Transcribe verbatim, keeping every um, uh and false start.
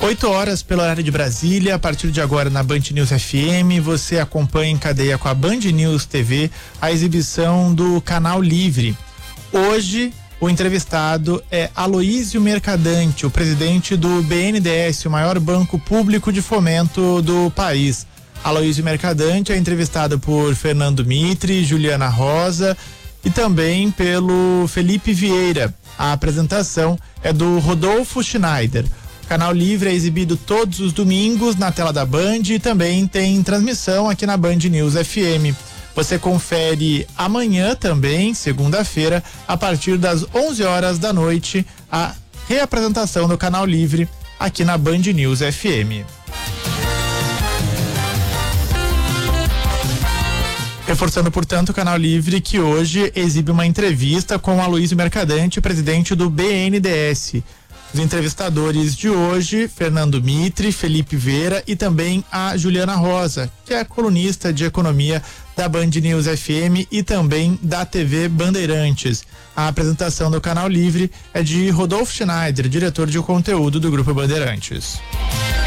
oito horas pelo horário de Brasília, a partir de agora na Band News F M, você acompanha em cadeia com a Band News T V a exibição do Canal Livre. Hoje, o entrevistado é Aloísio Mercadante, o presidente do B N D E S, o maior banco público de fomento do país. Aloísio Mercadante é entrevistado por Fernando Mitre, Juliana Rosa e também pelo Felipe Vieira. A apresentação é do Rodolfo Schneider. O Canal Livre é exibido todos os domingos na tela da Band e também tem transmissão aqui na Band News F M. Você confere amanhã também, segunda-feira, a partir das onze horas da noite, a reapresentação do Canal Livre aqui na Band News F M. Reforçando, portanto, o Canal Livre, que hoje exibe uma entrevista com o Aloísio Mercadante, presidente do B N D E S. Os entrevistadores de hoje, Fernando Mitre, Felipe Vieira e também a Juliana Rosa, que é colunista de economia da Band News F M e também da T V Bandeirantes. A apresentação do Canal Livre é de Rodolfo Schneider, diretor de conteúdo do Grupo Bandeirantes.